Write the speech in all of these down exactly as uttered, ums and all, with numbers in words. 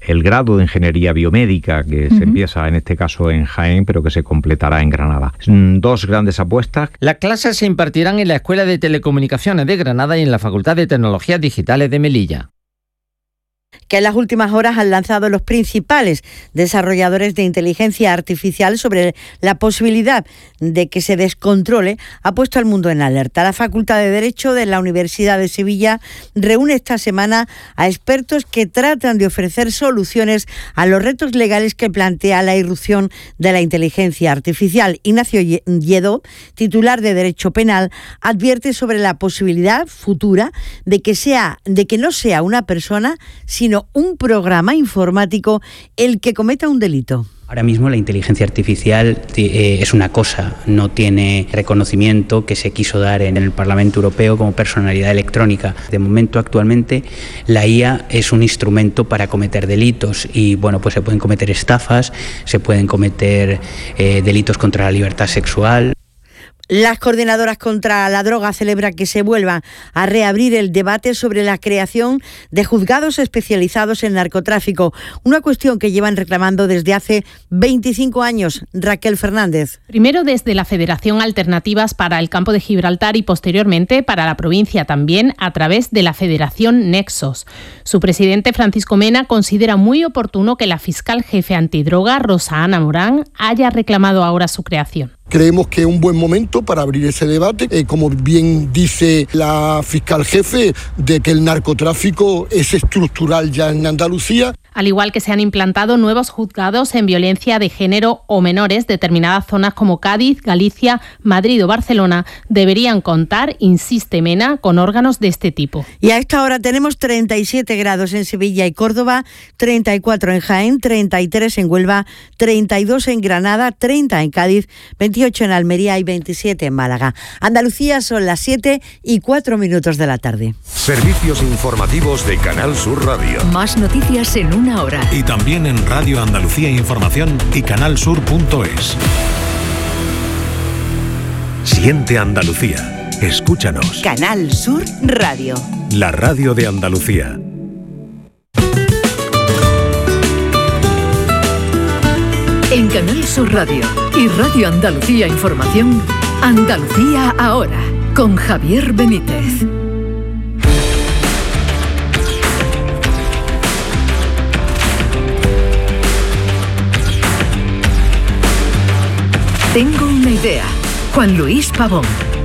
el grado de Ingeniería Biomédica, que uh-huh. se empieza en este caso en Jaén, pero que se completará en Granada. Dos grandes apuestas. Las clases se impartirán en la Escuela de Telecomunicaciones de Granada y en la Facultad de Tecnologías Digitales de Melilla. Que en las últimas horas han lanzado los principales desarrolladores de inteligencia artificial sobre la posibilidad de que se descontrole, ha puesto al mundo en alerta. La Facultad de Derecho de la Universidad de Sevilla reúne esta semana a expertos que tratan de ofrecer soluciones a los retos legales que plantea la irrupción de la inteligencia artificial. Ignacio Lledó, titular de Derecho Penal, advierte sobre la posibilidad futura de que sea, de que no sea una persona, sino un programa informático el que cometa un delito. Ahora mismo la inteligencia artificial eh, es una cosa, no tiene reconocimiento que se quiso dar en el Parlamento Europeo como personalidad electrónica. De momento, actualmente, la I A es un instrumento para cometer delitos y, bueno, pues se pueden cometer estafas, se pueden cometer eh, delitos contra la libertad sexual. Las coordinadoras contra la droga celebran que se vuelva a reabrir el debate sobre la creación de juzgados especializados en narcotráfico, una cuestión que llevan reclamando desde hace veinticinco años. Raquel Fernández. Primero desde la Federación Alternativas para el Campo de Gibraltar y posteriormente para la provincia también a través de la Federación Nexos. Su presidente Francisco Mena considera muy oportuno que la fiscal jefe antidroga, Rosa Ana Morán, haya reclamado ahora su creación. Creemos que es un buen momento para abrir ese debate, eh, como bien dice la fiscal jefe, de que el narcotráfico es estructural ya en Andalucía. Al igual que se han implantado nuevos juzgados en violencia de género o menores, determinadas zonas como Cádiz, Galicia, Madrid o Barcelona deberían contar, insiste Mena, con órganos de este tipo. Y a esta hora tenemos treinta y siete grados en Sevilla y Córdoba, treinta y cuatro en Jaén, treinta y tres en Huelva, treinta y dos en Granada, treinta en Cádiz, veintiocho en Almería y veintisiete en Málaga. Andalucía, son las siete y cuatro minutos de la tarde. Servicios informativos de Canal Sur Radio. Más noticias en una hora. Y también en Radio Andalucía Información y canalsur punto es. Siente Andalucía. Escúchanos. Canal Sur Radio. La radio de Andalucía. En Canal Sur Radio y Radio Andalucía Información, Andalucía ahora, con Javier Benítez. Tengo una idea. Juan Luis Pavón.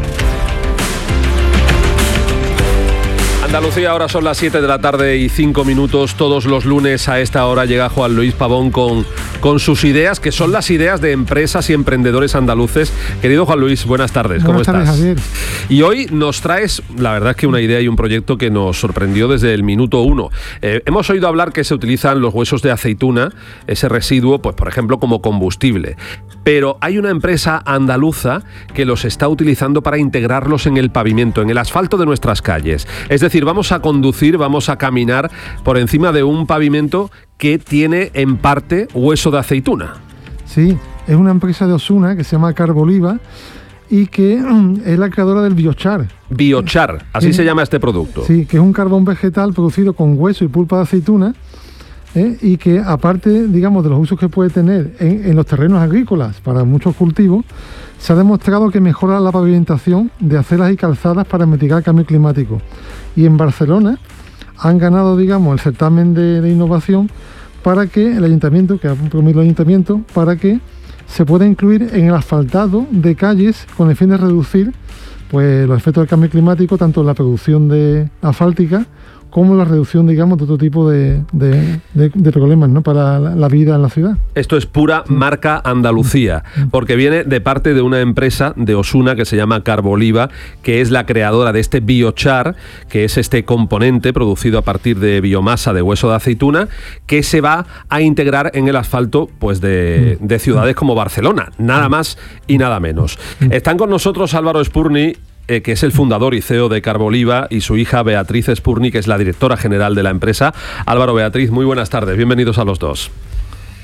Andalucía, ahora son las siete de la tarde y cinco minutos. Todos los lunes a esta hora llega Juan Luis Pavón con, con sus ideas, que son las ideas de empresas y emprendedores andaluces. Querido Juan Luis, buenas tardes. ¿Cómo buenas tardes, estás? Javier. Y hoy nos traes, la verdad es que una idea y un proyecto que nos sorprendió desde el minuto uno. Eh, hemos oído hablar que se utilizan los huesos de aceituna, ese residuo, pues por ejemplo, como combustible. Pero hay una empresa andaluza que los está utilizando para integrarlos en el pavimento, en el asfalto de nuestras calles. Es decir, vamos a conducir, vamos a caminar por encima de un pavimento que tiene en parte hueso de aceituna. Sí, es una empresa de Osuna que se llama Carboliva y que mm, es la creadora del biochar. Biochar, así eh, se llama este producto. Sí, que es un carbón vegetal producido con hueso y pulpa de aceituna. ¿Eh? Y que aparte, digamos, de los usos que puede tener en, en los terrenos agrícolas para muchos cultivos, se ha demostrado que mejora la pavimentación de aceras y calzadas para mitigar el cambio climático. Y en Barcelona han ganado, digamos, el certamen de, de innovación para que el ayuntamiento, que ha promovido el ayuntamiento, para que se pueda incluir en el asfaltado de calles con el fin de reducir pues, los efectos del cambio climático, tanto en la producción de asfáltica como la reducción, digamos, de otro tipo de, de, de, de problemas, ¿no?, para la, la vida en la ciudad. Esto es pura marca Andalucía, porque viene de parte de una empresa de Osuna que se llama Carboliva, que es la creadora de este biochar, que es este componente producido a partir de biomasa de hueso de aceituna, que se va a integrar en el asfalto pues de, de ciudades como Barcelona, nada más y nada menos. Están con nosotros Álvaro Spurni, Eh, que es el fundador y C E O de Carboliva, y su hija Beatriz Spurni, que es la directora general de la empresa. Álvaro, Beatriz, muy buenas tardes, bienvenidos a los dos.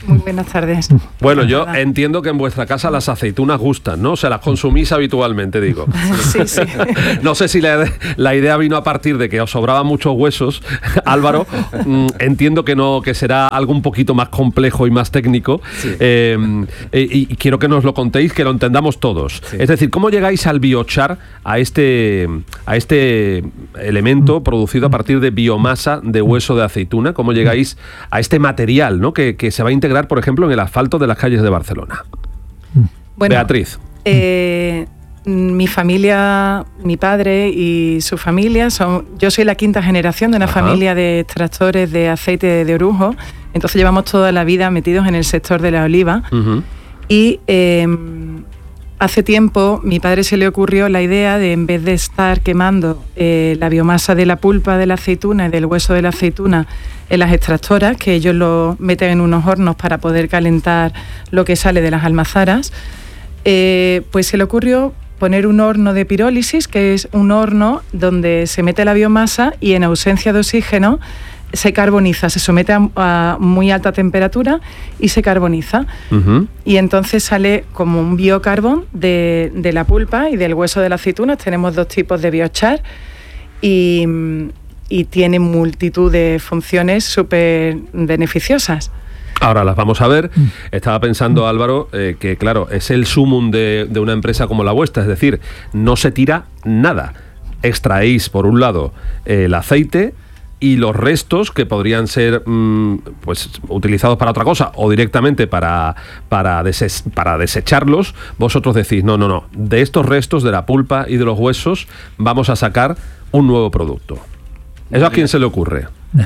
Muy buenas tardes. Bueno, yo entiendo que en vuestra casa las aceitunas gustan, ¿no? O sea, las consumís habitualmente, digo. Sí, sí. No sé si la, la idea vino a partir de que os sobraban muchos huesos, Álvaro. mm, entiendo que no, que será algo un poquito más complejo y más técnico. Sí. Eh, y, y quiero que nos lo contéis, que lo entendamos todos. Sí. Es decir, ¿cómo llegáis al biochar, a este, a este elemento producido a partir de biomasa de hueso de aceituna? ¿Cómo llegáis a este material, ¿no? que, que se va a integrar, por ejemplo, en el asfalto de las calles de Barcelona? Bueno, Beatriz. Eh, mi familia, mi padre y su familia son... Yo soy la quinta generación de una Ajá. familia de extractores de aceite de orujo. Entonces llevamos toda la vida metidos en el sector de la oliva. Uh-huh. Y eh, hace tiempo mi padre se le ocurrió la idea de, en vez de estar quemando eh, la biomasa de la pulpa de la aceituna y del hueso de la aceituna en las extractoras, que ellos lo meten en unos hornos para poder calentar lo que sale de las almazaras, eh, pues se le ocurrió poner un horno de pirólisis, que es un horno donde se mete la biomasa y en ausencia de oxígeno se carboniza, se somete a, a muy alta temperatura y se carboniza. Uh-huh. Y entonces sale como un biocarbón de, de la pulpa y del hueso de la aceituna. Tenemos dos tipos de biochar y... y tiene multitud de funciones súper beneficiosas. Ahora las vamos a ver. Estaba pensando, Álvaro, eh, que claro, es el sumum de, de una empresa como la vuestra, es decir, no se tira nada. Extraéis, por un lado, eh, el aceite y los restos que podrían ser mmm, pues utilizados para otra cosa o directamente para, para, deses, para desecharlos. Vosotros decís, no, no, no, de estos restos, de la pulpa y de los huesos, vamos a sacar un nuevo producto. ¿Eso a quién se le ocurre?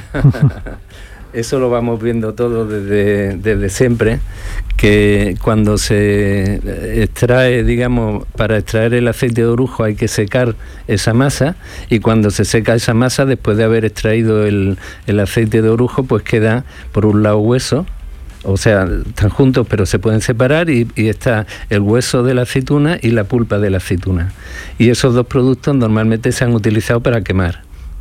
Eso lo vamos viendo todo desde, desde siempre, que cuando se extrae, digamos, para extraer el aceite de orujo hay que secar esa masa, y cuando se seca esa masa, después de haber extraído el, el aceite de orujo, pues queda por un lado hueso, o sea, están juntos pero se pueden separar, y, y está el hueso de la aceituna y la pulpa de la aceituna. Y esos dos productos normalmente se han utilizado para quemar.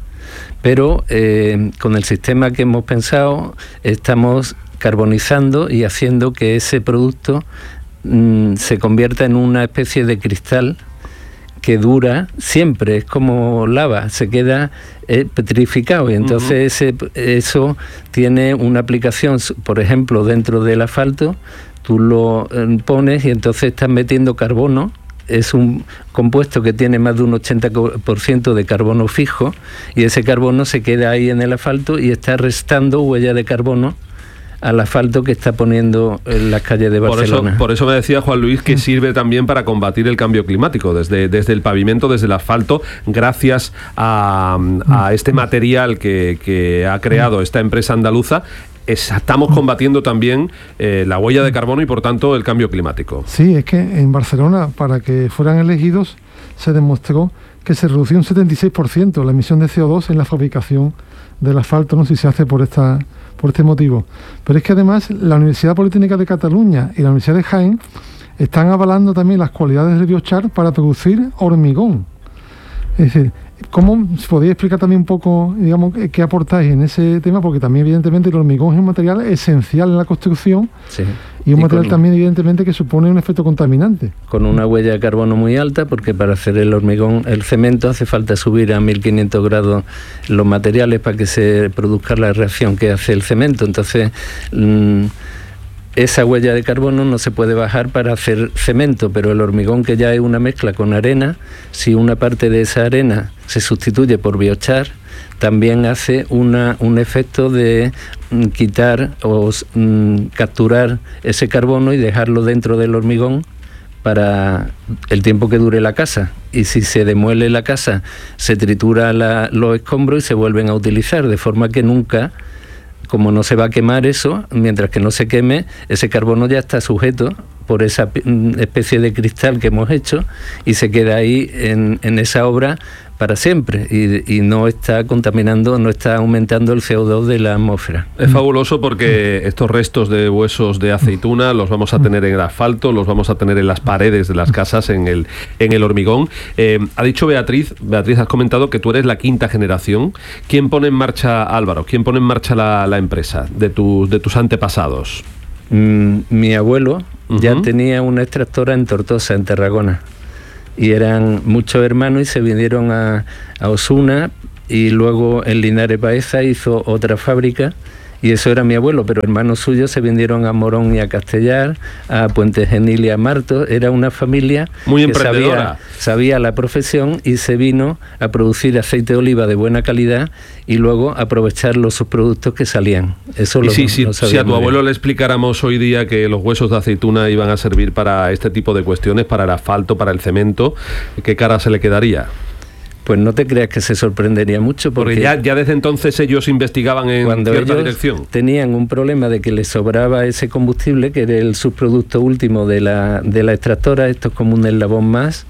Pero eh, con el sistema que hemos pensado estamos carbonizando y haciendo que ese producto mmm, se convierta en una especie de cristal que dura siempre, es como lava, se queda eh, petrificado, y entonces uh-huh. ese, eso tiene una aplicación, por ejemplo, dentro del asfalto, tú lo eh, pones y entonces estás metiendo carbono. Es un compuesto que tiene más de un ochenta por ciento de carbono fijo, y ese carbono se queda ahí en el asfalto y está restando huella de carbono al asfalto que está poniendo en las calles de Barcelona. Por eso, por eso me decía Juan Luis que sirve también para combatir el cambio climático, desde, desde el pavimento, desde el asfalto, gracias a, a este material que, que ha creado esta empresa andaluza. Estamos combatiendo también eh, la huella de carbono y por tanto el cambio climático. Sí, es que en Barcelona, para que fueran elegidos, se demostró que se redució un setenta y seis por ciento la emisión de C O dos en la fabricación del asfalto, no sé si se hace por esta por este motivo. Pero es que además la Universidad Politécnica de Cataluña y la Universidad de Jaén están avalando también las cualidades del biochar para producir hormigón. Es decir, ¿cómo podéis explicar también un poco, digamos, qué aportáis en ese tema? Porque también, evidentemente, el hormigón es un material esencial en la construcción, sí. y un y material con, también, evidentemente, que supone un efecto contaminante. Con una huella de carbono muy alta, porque para hacer el hormigón, el cemento, hace falta subir a mil quinientos grados los materiales para que se produzca la reacción que hace el cemento. Entonces, mmm, esa huella de carbono no se puede bajar para hacer cemento, pero el hormigón, que ya es una mezcla con arena, si una parte de esa arena se sustituye por biochar, también hace una, un efecto de mm, quitar o mm, capturar ese carbono y dejarlo dentro del hormigón para el tiempo que dure la casa. Y si se demuele la casa, se tritura la, los escombros y se vuelven a utilizar, de forma que nunca... Como no se va a quemar eso, mientras que no se queme, ese carbono ya está sujeto por esa especie de cristal que hemos hecho y se queda ahí en, en esa obra para siempre, y, y no está contaminando, no está aumentando el C O dos de la atmósfera. Es fabuloso porque estos restos de huesos de aceituna los vamos a tener en el asfalto, los vamos a tener en las paredes de las casas, en el, en el hormigón. Eh, ha dicho Beatriz, Beatriz, has comentado que tú eres la quinta generación. ¿Quién pone en marcha, Álvaro, quién pone en marcha la, la empresa de, tu, de tus antepasados? mm, mi abuelo Uh-huh. ya tenía una extractora en Tortosa, en Tarragona, y eran muchos hermanos y se vinieron a, a Osuna, y luego en Linares Baeza hizo otra fábrica, y eso era mi abuelo, pero hermanos suyos se vinieron a Morón y a Castellar, a Puente Genil y a Marto. Era una familia muy que emprendedora. Sabía, sabía la profesión, y se vino a producir aceite de oliva de buena calidad y luego aprovechar los subproductos que salían. Eso y lo, sí, sí, lo si a tu bien. abuelo le explicáramos hoy día que los huesos de aceituna iban a servir para este tipo de cuestiones, para el asfalto, para el cemento, ¿qué cara se le quedaría? Pues no te creas que se sorprendería mucho, porque, porque ya, ya desde entonces ellos investigaban en cuando cierta ellos dirección. Tenían un problema de que les sobraba ese combustible, que era el subproducto último de la, de la extractora. Esto es como un eslabón más.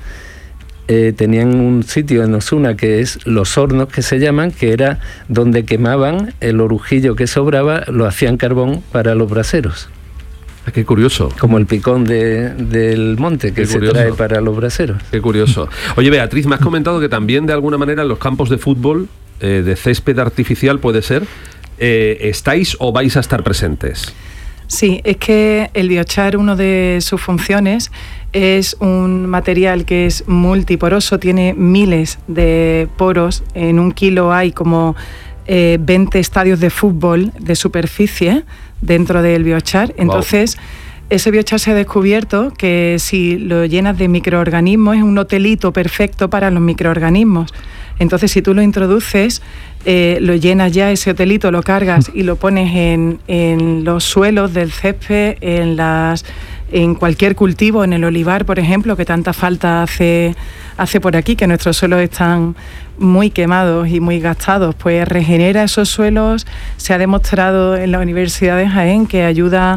Eh, tenían un sitio en Osuna que es los hornos, que se llaman, que era donde quemaban el orujillo que sobraba, lo hacían carbón para los braseros. Qué curioso. Como el picón de, del monte que Qué se curioso. trae para los braseros. Qué curioso. Oye, Beatriz, me has comentado que también de alguna manera en los campos de fútbol, eh, de césped artificial puede ser, eh, ¿estáis o vais a estar presentes? Sí, es que el biochar, una de sus funciones, es un material que es multiporoso, tiene miles de poros. En un kilo hay como eh, veinte estadios de fútbol de superficie dentro del biochar. Entonces, wow. Ese biochar se ha descubierto que si lo llenas de microorganismos es un hotelito perfecto para los microorganismos. Entonces, si tú lo introduces, eh, lo llenas ya, ese hotelito, lo cargas y lo pones en, en los suelos del césped, en las en cualquier cultivo, en el olivar, por ejemplo, que tanta falta hace, hace por aquí, que nuestros suelos están muy quemados y muy gastados, pues regenera esos suelos. Se ha demostrado en la Universidad de Jaén que ayuda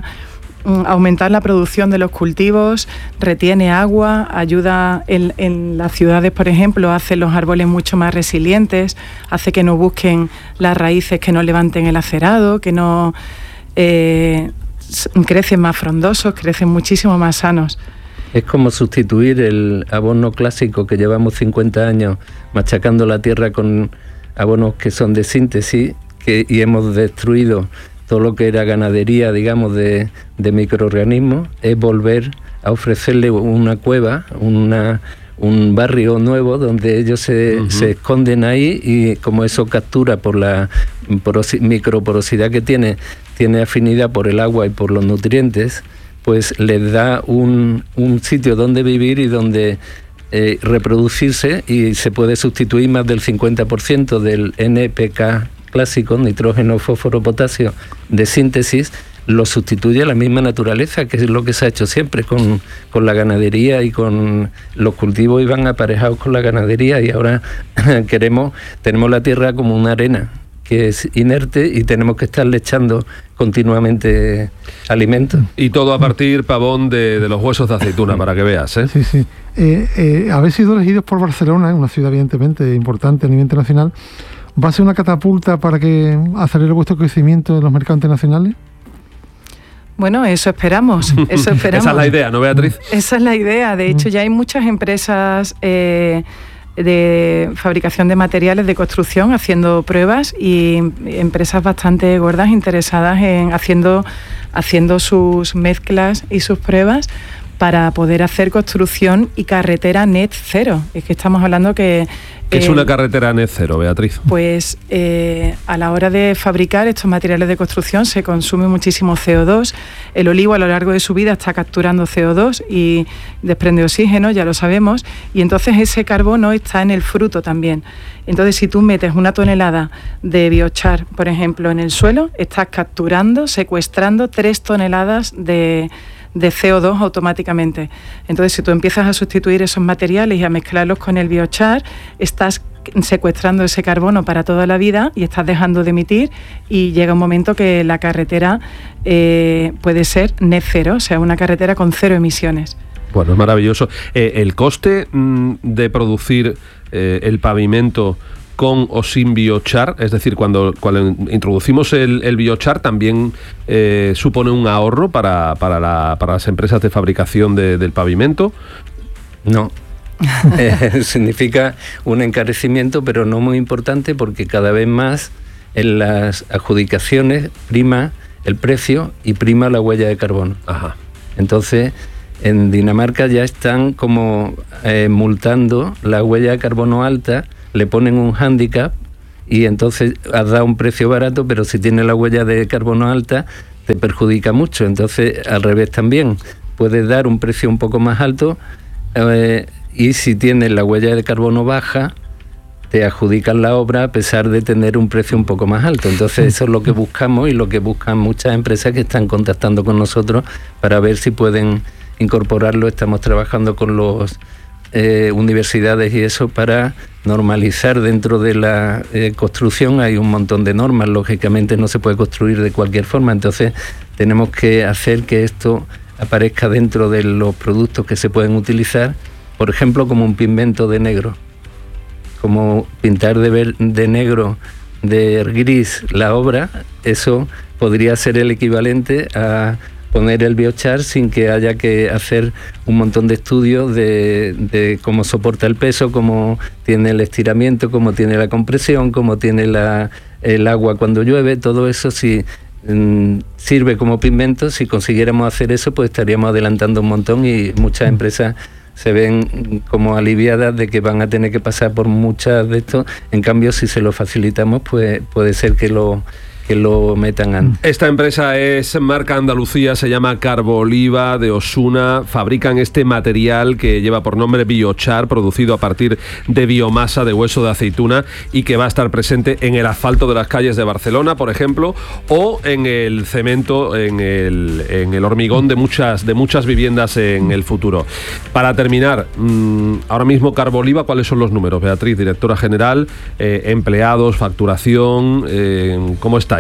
a aumentar la producción de los cultivos, retiene agua, ayuda en, en las ciudades, por ejemplo, hace los árboles mucho más resilientes, hace que no busquen las raíces, que no levanten el acerado, que no eh, crecen más frondosos, crecen muchísimo más sanos. Es como sustituir el abono clásico que llevamos cincuenta años machacando la tierra con abonos que son de síntesis, que, y hemos destruido todo lo que era ganadería, digamos, de, de microorganismos. Es volver a ofrecerle una cueva, una, un barrio nuevo donde ellos se, uh-huh. se esconden ahí, y como eso captura por la porosi- microporosidad que tiene, tiene afinidad por el agua y por los nutrientes, pues les da un, un sitio donde vivir y donde eh, reproducirse, y se puede sustituir más del cincuenta por ciento del N P K clásico, nitrógeno, fósforo, potasio, de síntesis, lo sustituye a la misma naturaleza, que es lo que se ha hecho siempre con, con la ganadería, y con los cultivos iban aparejados con la ganadería, y ahora queremos, tenemos la tierra como una arena que es inerte y tenemos que estarle echando continuamente alimentos. Y todo a partir, Pavón, de, de los huesos de aceituna, para que veas, ¿eh? Sí, sí. Eh, eh, habéis sido elegidos por Barcelona, una ciudad evidentemente importante a nivel internacional. ¿Va a ser una catapulta para que acelere vuestro crecimiento en los mercados internacionales? Bueno, eso esperamos, eso esperamos. Esa es la idea, ¿no, Beatriz? Esa es la idea. De hecho, ya hay muchas empresas eh, de fabricación de materiales de construcción haciendo pruebas, y empresas bastante gordas interesadas en haciendo, haciendo sus mezclas y sus pruebas para poder hacer construcción y carretera net cero. Es que estamos hablando que... ¿Qué eh, es una carretera net cero, Beatriz? Pues eh, a la hora de fabricar estos materiales de construcción se consume muchísimo C O dos. El olivo a lo largo de su vida está capturando C O dos y desprende oxígeno, ya lo sabemos, y entonces ese carbono está en el fruto también. Entonces, si tú metes una tonelada de biochar, por ejemplo, en el suelo, estás capturando, secuestrando tres toneladas de... de C O dos automáticamente. Entonces, si tú empiezas a sustituir esos materiales y a mezclarlos con el biochar, estás secuestrando ese carbono para toda la vida y estás dejando de emitir, y llega un momento que la carretera eh, puede ser net cero, o sea, una carretera con cero emisiones. Bueno, es maravilloso. Eh, el coste mmm, de producir eh, el pavimento con o sin biochar, es decir, cuando, cuando introducimos el, el biochar, también eh, supone un ahorro para, para, la, para las empresas de fabricación de, del pavimento. No. eh, significa un encarecimiento, pero no muy importante, porque cada vez más en las adjudicaciones prima el precio y prima la huella de carbono. Ajá. Entonces, en Dinamarca ya están como eh, multando la huella de carbono alta, le ponen un hándicap y entonces has dado un precio barato, pero si tienes la huella de carbono alta te perjudica mucho. Entonces, al revés también, puedes dar un precio un poco más alto eh, y si tienes la huella de carbono baja, te adjudican la obra a pesar de tener un precio un poco más alto. Entonces eso es lo que buscamos y lo que buscan muchas empresas que están contactando con nosotros para ver si pueden incorporarlo. Estamos trabajando con las eh, universidades y eso para normalizar dentro de la eh, construcción. Hay un montón de normas, lógicamente no se puede construir de cualquier forma, entonces tenemos que hacer que esto aparezca dentro de los productos que se pueden utilizar, por ejemplo como un pigmento de negro. Como pintar de, ver, de negro, de gris la obra, eso podría ser el equivalente a poner el biochar sin que haya que hacer un montón de estudios de, de cómo soporta el peso, cómo tiene el estiramiento, cómo tiene la compresión, cómo tiene la, el agua cuando llueve. Todo eso si mm, sirve como pigmento. Si consiguiéramos hacer eso, pues estaríamos adelantando un montón y muchas empresas se ven como aliviadas de que van a tener que pasar por muchas de estos. En cambio, si se lo facilitamos, pues puede ser que lo que lo metan antes. Esta empresa es marca Andalucía, se llama Carboliva de Osuna. Fabrican este material que lleva por nombre Biochar, producido a partir de biomasa de hueso de aceituna y que va a estar presente en el asfalto de las calles de Barcelona, por ejemplo, o en el cemento, en el, en el hormigón de muchas, de muchas viviendas en el futuro. Para terminar, mmm, ahora mismo Carboliva, ¿cuáles son los números? Beatriz, directora general, eh, empleados, facturación, eh, ¿cómo está?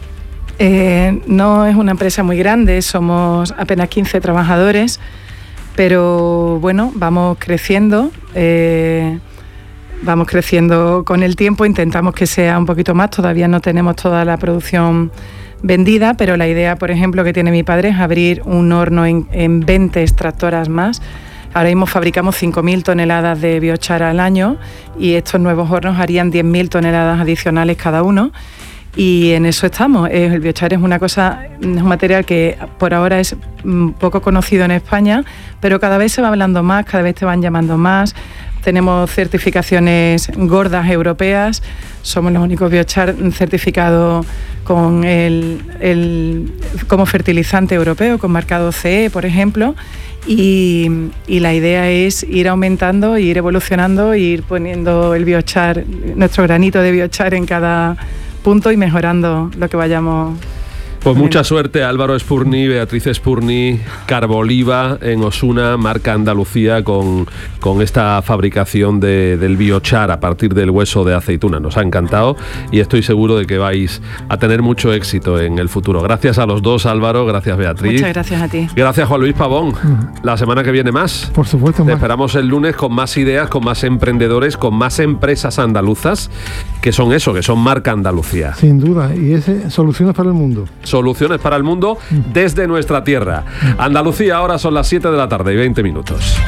Eh, no es una empresa muy grande, somos apenas quince trabajadores, pero bueno, vamos creciendo, eh, vamos creciendo con el tiempo, intentamos que sea un poquito más, todavía no tenemos toda la producción vendida, pero la idea, por ejemplo, que tiene mi padre es abrir un horno en, en veinte extractoras más. Ahora mismo fabricamos cinco mil toneladas de biochar al año y estos nuevos hornos harían diez mil toneladas adicionales cada uno. Y en eso estamos. El biochar es una cosa, es un material que por ahora es poco conocido en España, pero cada vez se va hablando más, cada vez te van llamando más. Tenemos certificaciones gordas europeas, somos los únicos biochar certificados con el, el, como fertilizante europeo, con marcado C E, por ejemplo, y, y la idea es ir aumentando, ir evolucionando, ir poniendo el biochar, nuestro granito de biochar en cada punto y mejorando lo que vayamos. Pues mucha suerte, Álvaro Espurni, Beatriz Espurni, Carboliva en Osuna, marca Andalucía, con, con esta fabricación de, del biochar a partir del hueso de aceituna. Nos ha encantado y estoy seguro de que vais a tener mucho éxito en el futuro. Gracias a los dos, Álvaro, gracias Beatriz. Muchas gracias a ti. Gracias Juan Luis Pavón. La semana que viene más. Por supuesto. Te más. esperamos el lunes con más ideas, con más emprendedores, con más empresas andaluzas, que son eso, que son marca Andalucía. Sin duda, y ese soluciones para el mundo. Soluciones para el mundo desde nuestra tierra. Andalucía, ahora son las siete de la tarde y veinte minutos.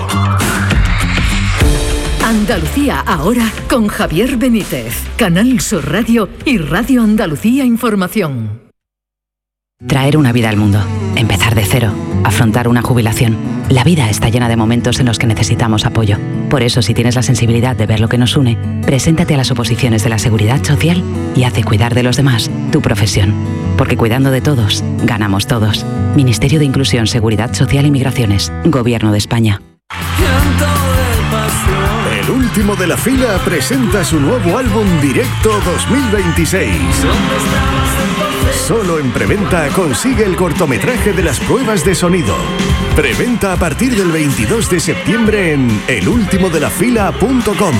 Andalucía ahora con Javier Benítez, Canal Sur Radio y Radio Andalucía Información. Traer una vida al mundo, empezar de cero, afrontar una jubilación. La vida está llena de momentos en los que necesitamos apoyo. Por eso, si tienes la sensibilidad de ver lo que nos une, preséntate a las oposiciones de la Seguridad Social y haz de cuidar de los demás tu profesión. Porque cuidando de todos, ganamos todos. Ministerio de Inclusión, Seguridad Social y Migraciones. Gobierno de España. El último de la fila presenta su nuevo álbum Directo dos mil veintiséis. Solo en preventa consigue el cortometraje de las pruebas de sonido. Preventa a partir del veintidós de septiembre en el último de la fila punto com.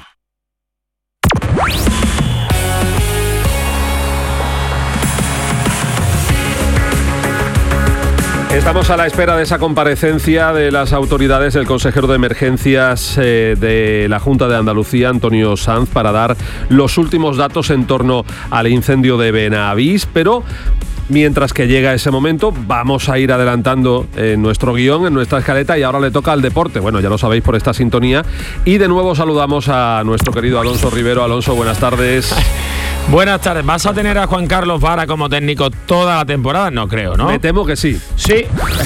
Estamos a la espera de esa comparecencia de las autoridades del consejero de emergencias eh, de la Junta de Andalucía, Antonio Sanz, para dar los últimos datos en torno al incendio de Benavís, pero mientras que llega ese momento vamos a ir adelantando en nuestro guión, en nuestra escaleta, y ahora le toca al deporte. Bueno, ya lo sabéis por esta sintonía, y de nuevo saludamos a nuestro querido Alonso Rivero. Alonso, buenas tardes. Buenas tardes. ¿Vas a tener a Juan Carlos Vara como técnico toda la temporada? No creo, ¿no? Me temo que sí. Sí.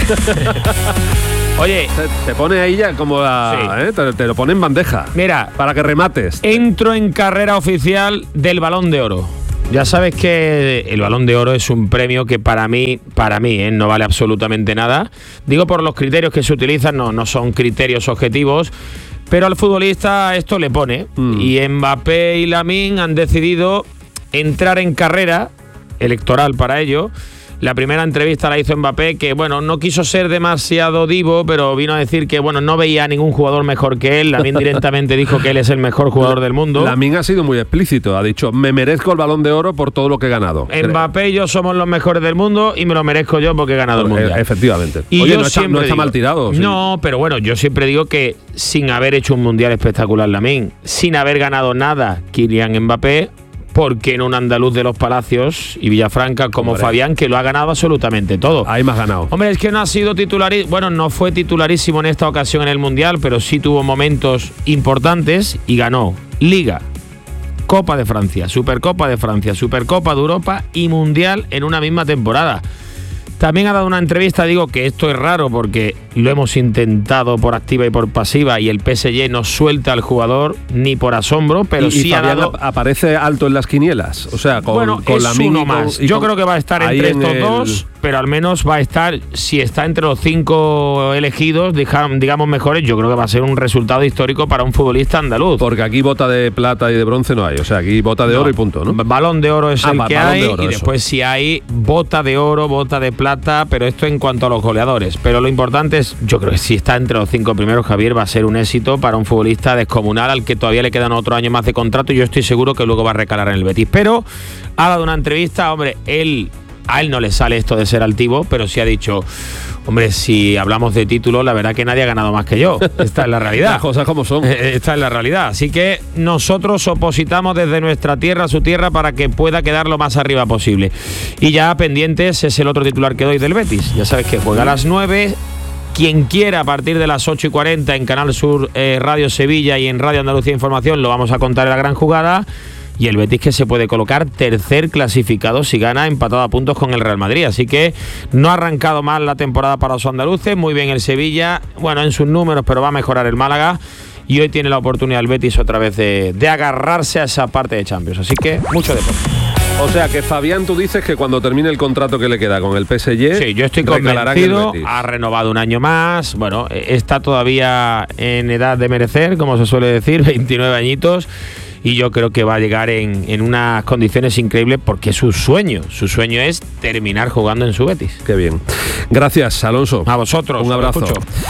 Oye, te, te pone ahí ya como la, sí. ¿eh? te, te lo pone en bandeja. Mira, para que remates. Entro en carrera oficial del Balón de Oro. Ya sabes que el Balón de Oro es un premio que para mí, para mí, ¿eh? no vale absolutamente nada. Digo por los criterios que se utilizan, no, no son criterios objetivos. Pero al futbolista esto le pone. Mm. Y Mbappé y Lamine han decidido entrar en carrera electoral para ello. La primera entrevista la hizo Mbappé, que bueno, no quiso ser demasiado divo, pero vino a decir que bueno, no veía a ningún jugador mejor que él. Lamine directamente dijo que él es el mejor jugador del mundo. Lamine ha sido muy explícito, ha dicho, me merezco el Balón de Oro por todo lo que he ganado. Mbappé y yo somos los mejores del mundo y me lo merezco yo porque he ganado el Mundial. Efectivamente. Y Oye, yo no está, no está digo, mal tirado. ¿Sí? No, pero bueno, yo siempre digo que sin haber hecho un Mundial espectacular Lamine, sin haber ganado nada Kylian Mbappé, porque en un andaluz de los Palacios y Villafranca como Hombre. Fabián, que lo ha ganado absolutamente todo. Ahí más ganado. Hombre, es que no ha sido titularísimo, bueno, no fue titularísimo en esta ocasión en el Mundial, pero sí tuvo momentos importantes y ganó Liga, Copa de Francia, Supercopa de Francia, Supercopa de Europa y Mundial en una misma temporada. También ha dado una entrevista, digo que esto es raro porque lo hemos intentado por activa y por pasiva y el P S G no suelta al jugador ni por asombro, pero y, sí y ha dado... aparece alto en las quinielas, o sea, con, bueno, con es la uno más. Yo con, creo que va a estar entre en estos el... dos, pero al menos va a estar, si está entre los cinco elegidos, digamos mejores, yo creo que va a ser un resultado histórico para un futbolista andaluz. Porque aquí bota de plata y de bronce no hay, o sea, aquí bota de no, oro y punto, ¿no? Balón de oro es ah, el que hay oro, y eso. Después si hay bota de oro, bota de plata, pero esto en cuanto a los goleadores. Pero lo importante es, yo creo que si está entre los cinco primeros, Javier, va a ser un éxito para un futbolista descomunal al que todavía le quedan otro año más de contrato y yo estoy seguro que luego va a recalar en el Betis. Pero ha dado una entrevista, hombre, él... A él no le sale esto de ser altivo, pero sí ha dicho, hombre, si hablamos de título, la verdad que nadie ha ganado más que yo. Esta es la realidad. Las cosas como son. Esta es la realidad. Así que nosotros opositamos desde nuestra tierra a su tierra para que pueda quedar lo más arriba posible. Y ya pendientes es el otro titular que doy del Betis. Ya sabes que juega a las nueve. Quien quiera, a partir de las ocho y cuarenta en Canal Sur eh, Radio Sevilla y en Radio Andalucía Información, lo vamos a contar en la gran jugada. Y el Betis que se puede colocar tercer clasificado si gana, empatado a puntos con el Real Madrid. Así que no ha arrancado mal la temporada para los andaluces. Muy bien el Sevilla, bueno, en sus números, pero va a mejorar el Málaga. Y hoy tiene la oportunidad el Betis otra vez de, de agarrarse a esa parte de Champions. Así que mucho deporte. O sea que Fabián, tú dices que cuando termine el contrato que le queda con el P S G... Sí, yo estoy convencido, ha renovado un año más, bueno, está todavía en edad de merecer, como se suele decir, veintinueve añitos, y yo creo que va a llegar en, en unas condiciones increíbles porque su sueño, su sueño es terminar jugando en su Betis. Qué bien. Gracias, Alonso. A vosotros. Un abrazo.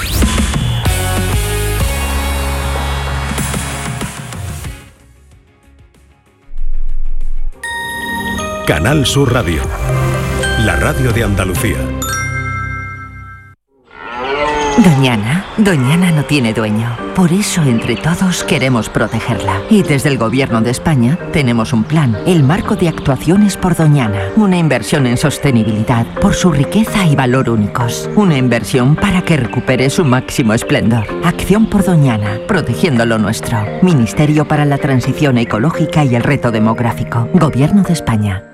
Canal Sur Radio, la radio de Andalucía. Doñana, Doñana no tiene dueño. Por eso, entre todos, queremos protegerla. Y desde el Gobierno de España tenemos un plan, el Marco de Actuaciones por Doñana. Una inversión en sostenibilidad por su riqueza y valor únicos. Una inversión para que recupere su máximo esplendor. Acción por Doñana, protegiendo lo nuestro. Ministerio para la Transición Ecológica y el Reto Demográfico. Gobierno de España.